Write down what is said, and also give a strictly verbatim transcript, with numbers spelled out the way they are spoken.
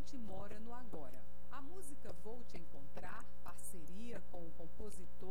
gente mora no agora. A música Vou Te Encontrar, parceria com o compositor